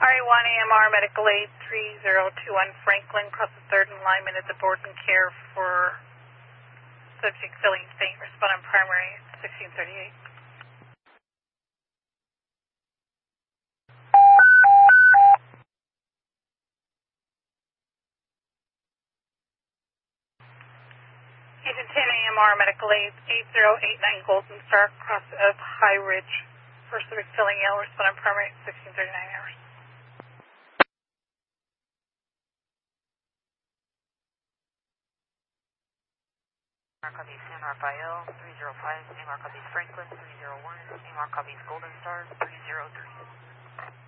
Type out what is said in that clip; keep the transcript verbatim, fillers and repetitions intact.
Atari one A M R Medical Aid three zero two one Franklin, cross the third alignment at the board and care for subject filling faint. Respond on primary sixteen thirty-eight. Agent ten A M R Medical Aid eight zero eight nine Golden Star, cross of High Ridge for civic filling yellow. Respond on primary sixteen thirty-nine hours. A M R copies San Rafael three zero five, A M R copies Franklin three zero one, A M R copies Golden Star three zero three.